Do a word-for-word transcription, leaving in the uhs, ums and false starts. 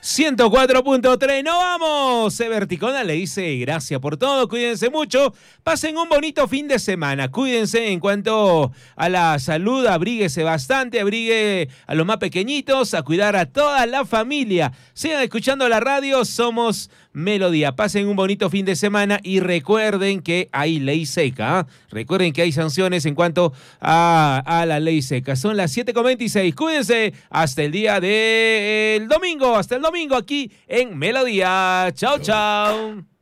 ciento cuatro punto tres, no vamos. Everticona le dice gracias por todo, cuídense mucho, pasen un bonito fin de semana, cuídense en cuanto a la salud, abríguese bastante, abrigue a los más pequeñitos, a cuidar a toda la familia. Sigan escuchando la radio, somos Melodía. Pasen un bonito fin de semana y recuerden que hay ley seca, ¿eh? Recuerden que hay sanciones en cuanto a, a la ley seca. Son las siete con veintiséis, cuídense hasta el día del domingo, hasta el domingo aquí en Melodía. Chao, chao.